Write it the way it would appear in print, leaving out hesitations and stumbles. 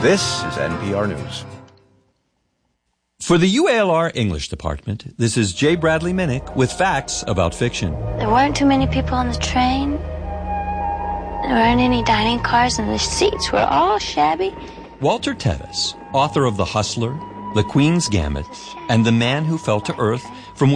This is NPR News. For the UALR English Department, this is J. Bradley Minnick with facts about fiction. There weren't too many people on the train. There weren't any dining cars, and the seats were all shabby. Walter Tevis, author of The Hustler, The Queen's Gambit, and The Man Who Fell to Earth, from